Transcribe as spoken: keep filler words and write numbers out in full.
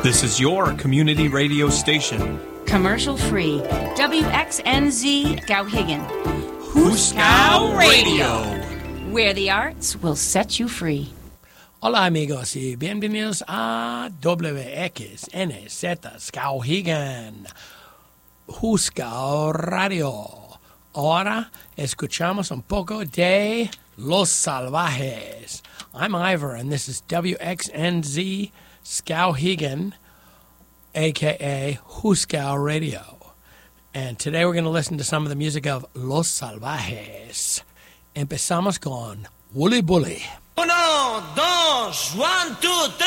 This is your community radio station. Commercial free. W X N Z Skowhegan. Huskow Radio. Where the arts will set you free. Hola amigos y bienvenidos a W X N Z Skowhegan. Huskow Radio. Ahora escuchamos un poco de Los Salvajes. I'm Ivor, and this is W X N Z Skowhegan, a k a. Huskow Radio. And today we're going to listen to some of the music of Los Salvajes. Empezamos con Wooly Bully. Uno, dos, one, two, three.